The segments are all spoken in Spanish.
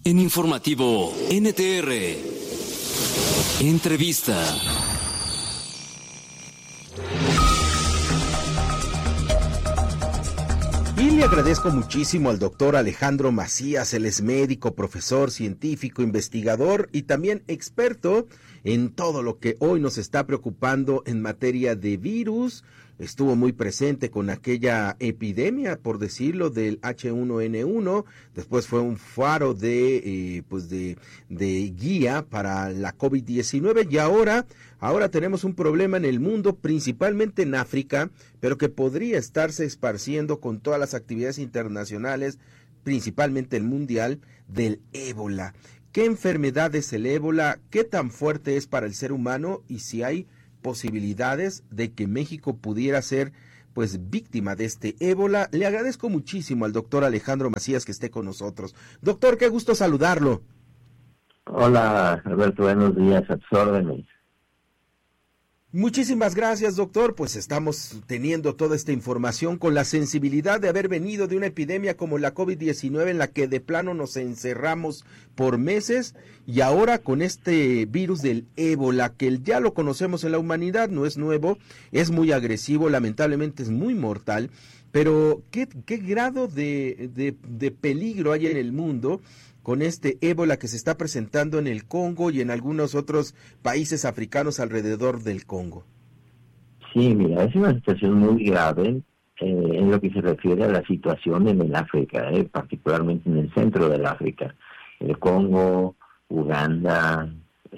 En Informativo NTR, entrevista. Y le agradezco muchísimo al doctor Alejandro Macías. Él es médico, profesor, científico, investigador y también experto en todo lo que hoy nos está preocupando en materia de virus. Estuvo muy presente con aquella epidemia, por decirlo, del H1N1. Después fue un faro de guía para la COVID-19 y ahora tenemos un problema en el mundo, principalmente en África, pero que podría estarse esparciendo con todas las actividades internacionales, principalmente el mundial, del ébola. ¿Qué enfermedad es el ébola? ¿Qué tan fuerte es para el ser humano? Y si hay posibilidades de que México pudiera ser pues víctima de este ébola. Le agradezco muchísimo al doctor Alejandro Macías que esté con nosotros. Doctor, qué gusto saludarlo. Hola, Alberto, buenos días, a tus órdenes. Muchísimas gracias, doctor. Pues estamos teniendo toda esta información con la sensibilidad de haber venido de una epidemia como la COVID-19 en la que de plano nos encerramos por meses y ahora con este virus del ébola que ya lo conocemos en la humanidad, no es nuevo, es muy agresivo, lamentablemente es muy mortal, pero ¿qué grado de peligro hay en el mundo con este ébola que se está presentando en el Congo y en algunos otros países africanos alrededor del Congo? Sí, mira, es una situación muy grave en lo que se refiere a la situación en el África, particularmente en el centro del África, el Congo, Uganda,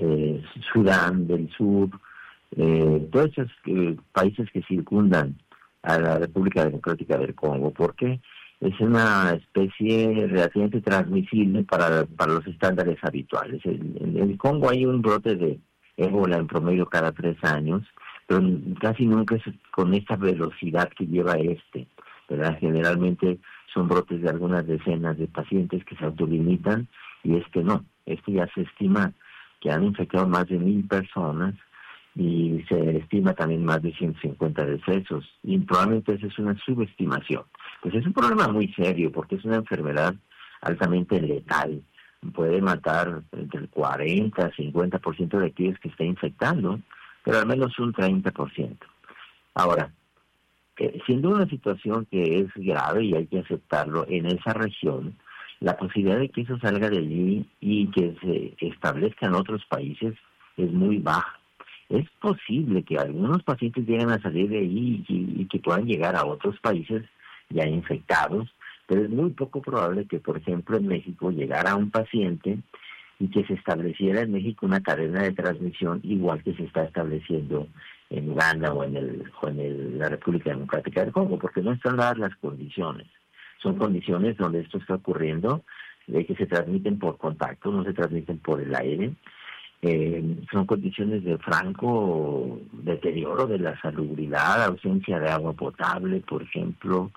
Sudán del Sur, todos esos países que circundan a la República Democrática del Congo. ¿Por qué? Es una especie relativamente transmisible para los estándares habituales. En el Congo hay un brote de ébola en promedio cada 3 años, pero casi nunca es con esta velocidad que lleva ¿verdad? Generalmente son brotes de algunas decenas de pacientes que se autolimitan y no. Ya se estima que han infectado más de 1,000 personas y se estima también más de 150 decesos, y probablemente esa es una subestimación. Pues es un problema muy serio porque es una enfermedad altamente letal. Puede matar entre el 40 a 50% de aquellos que está infectando, pero al menos un 30%. Ahora, siendo una situación que es grave y hay que aceptarlo en esa región, la posibilidad de que eso salga de allí y que se establezca en otros países es muy baja. Es posible que algunos pacientes lleguen a salir de ahí y que puedan llegar a otros países ya infectados, pero es muy poco probable que, por ejemplo, en México llegara un paciente y que se estableciera en México una cadena de transmisión igual que se está estableciendo en Uganda o en la República Democrática del Congo, porque no están dadas las condiciones. Son condiciones donde esto está ocurriendo, de que se transmiten por contacto, no se transmiten por el aire. Son condiciones de franco deterioro de la salubridad, ausencia de agua potable, por ejemplo,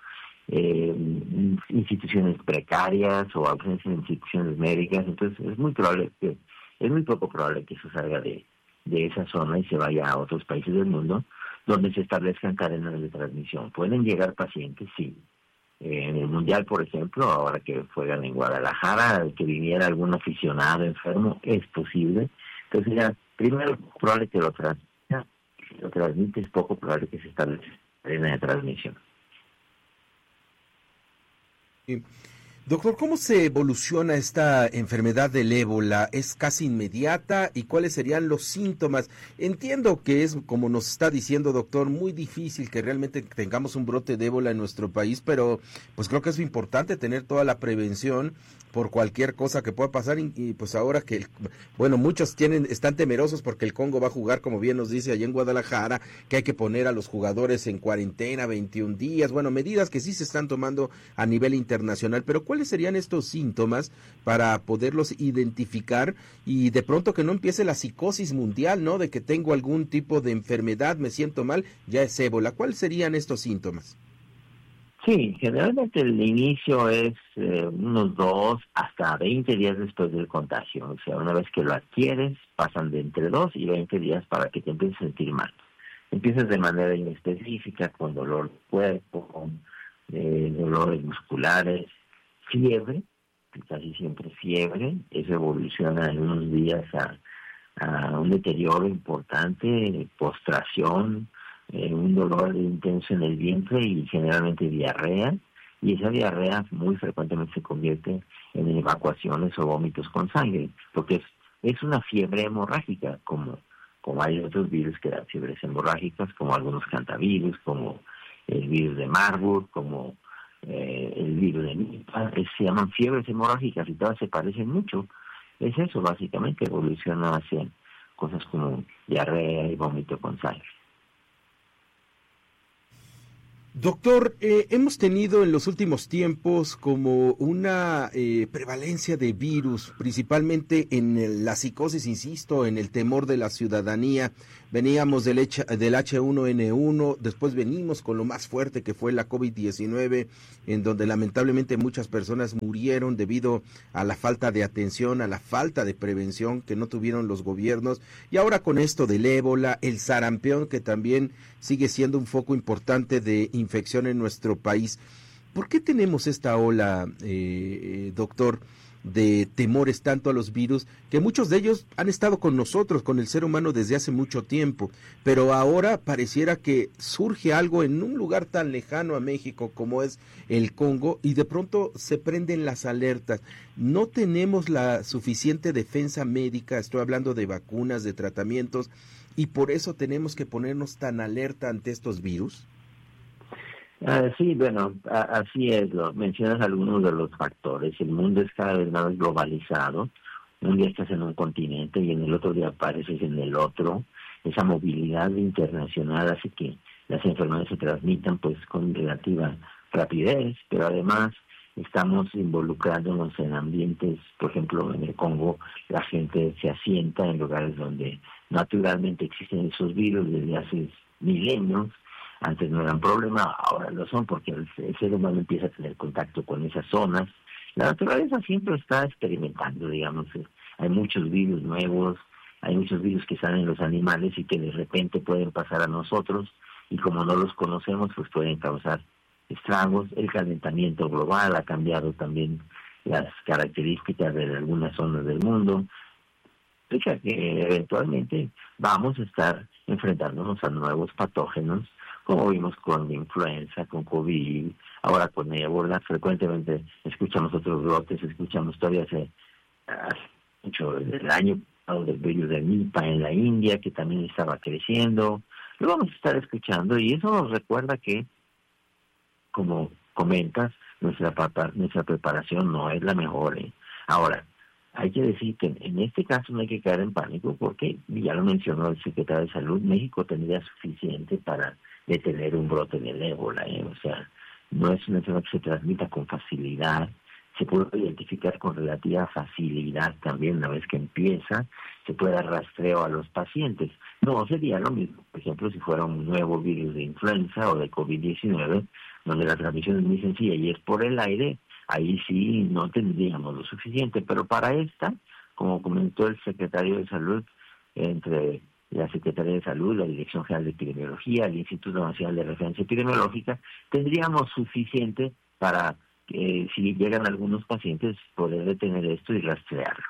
instituciones precarias o ausencia de instituciones médicas. Entonces es muy poco probable que eso salga de esa zona y se vaya a otros países del mundo donde se establezcan cadenas de transmisión. Pueden llegar pacientes, sí. En el Mundial, por ejemplo, ahora que juegan en Guadalajara, que viniera algún aficionado enfermo, es posible. Entonces ya, primero, probable que lo transmita. Si lo transmite, es poco probable que se establezca cadena de transmisión. Sí. Doctor, ¿cómo se evoluciona esta enfermedad del ébola? ¿Es casi inmediata? ¿Y cuáles serían los síntomas? Entiendo que es, como nos está diciendo, doctor, muy difícil que realmente tengamos un brote de ébola en nuestro país, pero pues creo que es importante tener toda la prevención por cualquier cosa que pueda pasar y pues ahora que, muchos están temerosos porque el Congo va a jugar, como bien nos dice allá en Guadalajara, que hay que poner a los jugadores en cuarentena 21 días, medidas que sí se están tomando a nivel internacional, pero ¿cuáles serían estos síntomas para poderlos identificar y de pronto que no empiece la psicosis mundial, ¿no? De que tengo algún tipo de enfermedad, me siento mal, ya es ébola. ¿Cuáles serían estos síntomas? Sí, generalmente el inicio es unos 2 hasta 20 días después del contagio. O sea, una vez que lo adquieres, pasan de entre 2 y 20 días para que te empieces a sentir mal. Empiezas de manera inespecífica, con dolor de cuerpo, con dolores musculares, fiebre, casi siempre fiebre, eso evoluciona en unos días a un deterioro importante, postración, un dolor intenso en el vientre y generalmente diarrea, y esa diarrea muy frecuentemente se convierte en evacuaciones o vómitos con sangre, porque es una fiebre hemorrágica, como hay otros virus que dan fiebres hemorrágicas, como algunos cantavirus, como el virus de Marburg, como el virus de Nipah, se llaman fiebres hemorrágicas y todas se parecen mucho. Es eso, básicamente, evoluciona hacia cosas como diarrea y vómito con sangre. Doctor, hemos tenido en los últimos tiempos como una prevalencia de virus, principalmente en la psicosis, insisto, en el temor de la ciudadanía. Veníamos del H1N1, después venimos con lo más fuerte que fue la COVID-19, en donde lamentablemente muchas personas murieron debido a la falta de atención, a la falta de prevención que no tuvieron los gobiernos. Y ahora con esto del ébola, el sarampión, que también sigue siendo un foco importante de infección en nuestro país. ¿Por qué tenemos esta ola, doctor, de temores tanto a los virus, que muchos de ellos han estado con nosotros, con el ser humano desde hace mucho tiempo, pero ahora pareciera que surge algo en un lugar tan lejano a México como es el Congo y de pronto se prenden las alertas? No tenemos la suficiente defensa médica, estoy hablando de vacunas, de tratamientos, y por eso tenemos que ponernos tan alerta ante estos virus. Sí, bueno, así es, mencionas algunos de los factores. El mundo es cada vez más globalizado. Un día estás en un continente y en el otro día apareces en el otro. Esa movilidad internacional hace que las enfermedades se transmitan pues con relativa rapidez, pero además estamos involucrándonos en ambientes, por ejemplo, en el Congo la gente se asienta en lugares donde naturalmente existen esos virus desde hace milenios. Antes no eran problema, ahora lo son porque el ser humano empieza a tener contacto con esas zonas. La naturaleza siempre está experimentando, digamos. Hay muchos virus nuevos, hay muchos virus que salen en los animales y que de repente pueden pasar a nosotros y como no los conocemos, pues pueden causar estragos. El calentamiento global ha cambiado también las características de algunas zonas del mundo. Explica que eventualmente vamos a estar enfrentándonos a nuevos patógenos, como vimos con la influenza, con COVID, ahora con ébola. Frecuentemente escuchamos otros brotes, escuchamos todavía hace mucho el año pasado del virus de Nipah en la India, que también estaba creciendo. Lo vamos a estar escuchando y eso nos recuerda que, como comentas, nuestra preparación no es la mejor. Ahora, hay que decir que en este caso no hay que caer en pánico porque, ya lo mencionó el secretario de Salud, México tendría suficiente para detener un brote del ébola. O sea, no es una enfermedad que se transmita con facilidad, se puede identificar con relativa facilidad también una vez que empieza, se puede dar rastreo a los pacientes. No sería lo mismo, por ejemplo, si fuera un nuevo virus de influenza o de COVID-19, donde la transmisión es muy sencilla y es por el aire. Ahí sí no tendríamos lo suficiente, pero para esta, como comentó el secretario de Salud, entre la Secretaría de Salud, la Dirección General de Epidemiología, el Instituto Nacional de Referencia Epidemiológica, tendríamos suficiente para, si llegan algunos pacientes, poder detener esto y rastrearlo.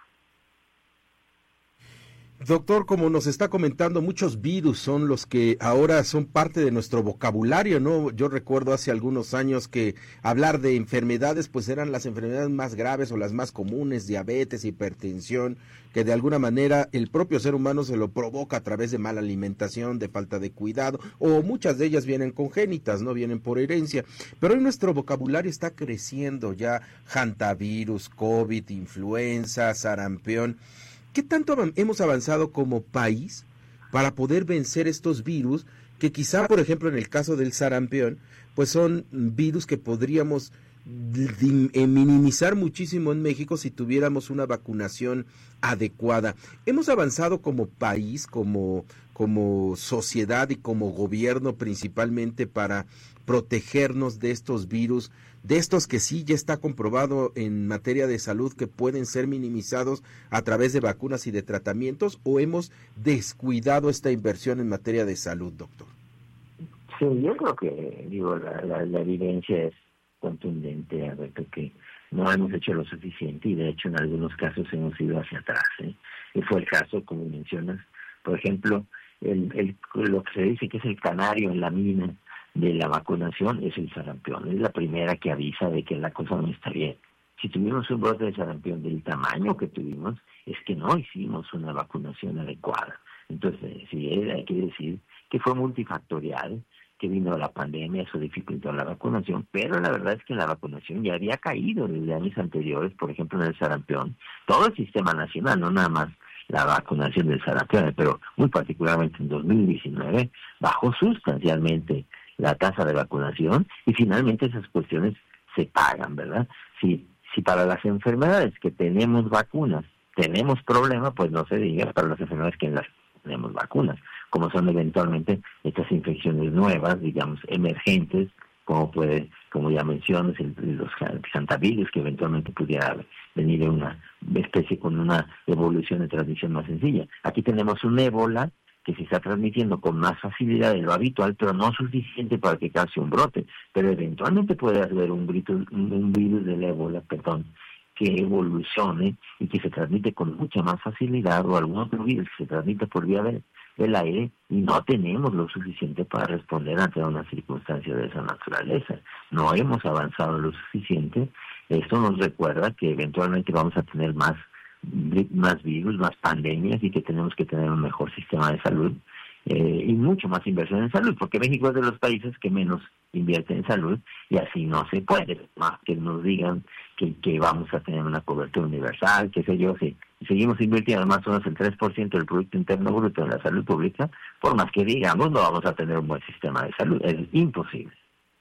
Doctor, como nos está comentando, muchos virus son los que ahora son parte de nuestro vocabulario, ¿no? Yo recuerdo hace algunos años que hablar de enfermedades, pues eran las enfermedades más graves o las más comunes, diabetes, hipertensión, que de alguna manera el propio ser humano se lo provoca a través de mala alimentación, de falta de cuidado, o muchas de ellas vienen congénitas, no vienen por herencia. Pero hoy nuestro vocabulario está creciendo ya, hantavirus, COVID, influenza, sarampión. ¿Qué tanto hemos avanzado como país para poder vencer estos virus que quizá, por ejemplo, en el caso del sarampión, pues son virus que podríamos minimizar muchísimo en México si tuviéramos una vacunación adecuada? ¿Hemos avanzado como país, como sociedad y como gobierno principalmente para protegernos de estos virus, de estos que sí ya está comprobado en materia de salud que pueden ser minimizados a través de vacunas y de tratamientos, o hemos descuidado esta inversión en materia de salud, doctor? Sí, yo creo que la evidencia es contundente, Alberto, que no hemos hecho lo suficiente y de hecho en algunos casos hemos ido hacia atrás. Y fue el caso, como mencionas, por ejemplo, lo que se dice que es el canario en la mina de la vacunación es el sarampión. Es la primera que avisa de que la cosa no está bien. Si tuvimos un brote de sarampión del tamaño que tuvimos, es que no hicimos una vacunación adecuada. Entonces, sí, hay que decir que fue multifactorial, que vino la pandemia, eso dificultó la vacunación, pero la verdad es que la vacunación ya había caído desde años anteriores, por ejemplo en el sarampión. Todo el sistema nacional, no nada más la vacunación del sarampión, pero muy particularmente en 2019, bajó sustancialmente la tasa de vacunación y finalmente esas cuestiones se pagan, ¿verdad? Si para las enfermedades que tenemos vacunas tenemos problemas, pues no se diga para las enfermedades que las tenemos vacunas, como son eventualmente estas infecciones nuevas, digamos, emergentes, como ya mencionas, los hantavirus, que eventualmente pudiera venir de una especie con una evolución de transmisión más sencilla. Aquí tenemos un ébola que se está transmitiendo con más facilidad de lo habitual, pero no suficiente para que cause un brote. Pero eventualmente puede haber un virus del ébola, que evolucione y que se transmite con mucha más facilidad, o algún otro virus que se transmite por vía del aire, y no tenemos lo suficiente para responder ante una circunstancia de esa naturaleza. No hemos avanzado lo suficiente. Esto nos recuerda que eventualmente vamos a tener más virus, más pandemias, y que tenemos que tener un mejor sistema de salud y mucho más inversión en salud, porque México es de los países que menos invierte en salud, y así no se puede, más que nos digan que vamos a tener una cobertura universal, qué sé yo. Si seguimos invirtiendo más o menos el 3% del Producto Interno Bruto en la salud pública, por más que digamos, no vamos a tener un buen sistema de salud, es imposible.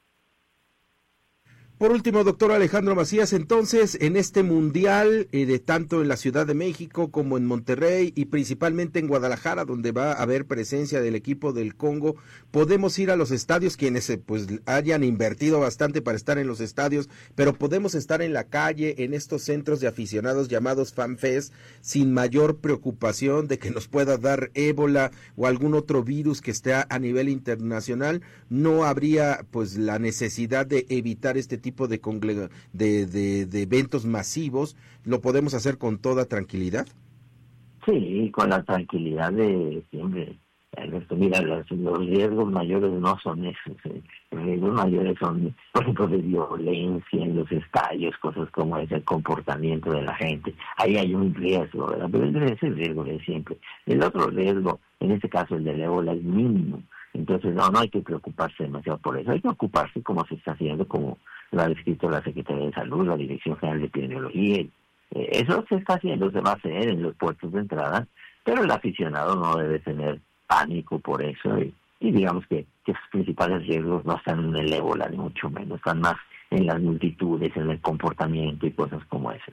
Por último, doctor Alejandro Macías, entonces, en este mundial, de tanto en la Ciudad de México como en Monterrey y principalmente en Guadalajara, donde va a haber presencia del equipo del Congo, podemos ir a los estadios, quienes pues hayan invertido bastante para estar en los estadios, pero podemos estar en la calle, en estos centros de aficionados llamados FanFest, sin mayor preocupación de que nos pueda dar ébola o algún otro virus que esté a nivel internacional. No habría pues la necesidad de evitar este tipo de eventos masivos. ¿Lo podemos hacer con toda tranquilidad? Sí, con la tranquilidad de siempre. Alberto, mira, los riesgos mayores no son esos. Los riesgos mayores son, por ejemplo, de violencia en los estadios, cosas como ese, el comportamiento de la gente. Ahí hay un riesgo, ¿verdad? Pero ese es el riesgo de siempre. El otro riesgo, en este caso el del ébola, es mínimo. Entonces no hay que preocuparse demasiado por eso. Hay que ocuparse como se está haciendo, como lo ha descrito la Secretaría de Salud, la Dirección General de Epidemiología. Eso se está haciendo, se va a hacer en los puertos de entrada, pero el aficionado no debe tener pánico por eso, y digamos que sus principales riesgos no están en el ébola, ni mucho menos, están más en las multitudes, en el comportamiento y cosas como esas.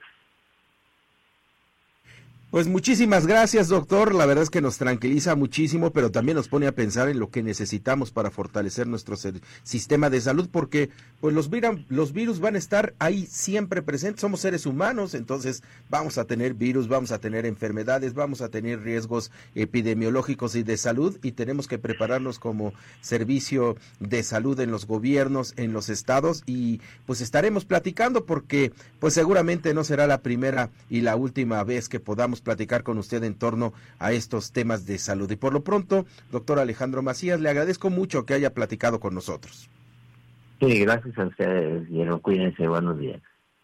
Pues muchísimas gracias, doctor. La verdad es que nos tranquiliza muchísimo, pero también nos pone a pensar en lo que necesitamos para fortalecer nuestro sistema de salud, porque pues los virus van a estar ahí siempre presentes. Somos seres humanos, entonces vamos a tener virus, vamos a tener enfermedades, vamos a tener riesgos epidemiológicos y de salud, y tenemos que prepararnos como servicio de salud en los gobiernos, en los estados, y pues estaremos platicando, porque pues seguramente no será la primera y la última vez que podamos platicar con usted en torno a estos temas de salud. Y por lo pronto, doctor Alejandro Macías, le agradezco mucho que haya platicado con nosotros. Sí, gracias a ustedes, Guillermo. Cuídense, buenos días.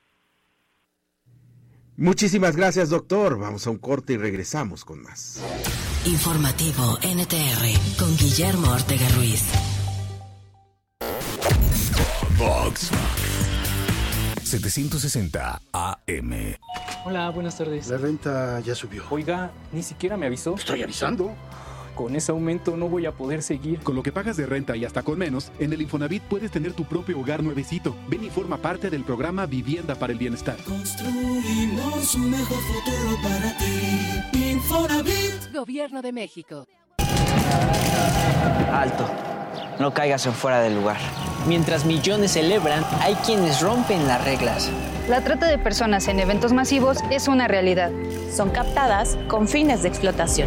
Muchísimas gracias, doctor. Vamos a un corte y regresamos con más. Informativo NTR con Guillermo Ortega Ruiz. Vox 760 AM. Hola, buenas tardes. La renta ya subió. Oiga, ni siquiera me avisó. Estoy avisando. Con ese aumento no voy a poder seguir. Con lo que pagas de renta y hasta con menos, en el Infonavit puedes tener tu propio hogar nuevecito. Ven y forma parte del programa Vivienda para el Bienestar. Construimos un mejor futuro para ti. Infonavit. Gobierno de México. Alto. No caigas en fuera del lugar. Mientras millones celebran, hay quienes rompen las reglas. La trata de personas en eventos masivos es una realidad. Son captadas con fines de explotación.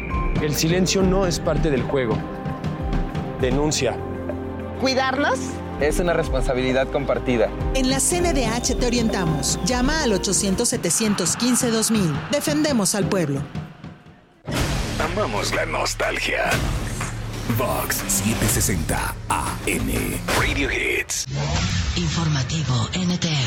El silencio no es parte del juego. Denuncia. Cuidarnos Es una responsabilidad compartida. En la CNDH te orientamos. Llama al 800-715-2000. Defendemos al pueblo. Amamos la nostalgia. Vox 760 AM. Radio Hits. Informativo NTR.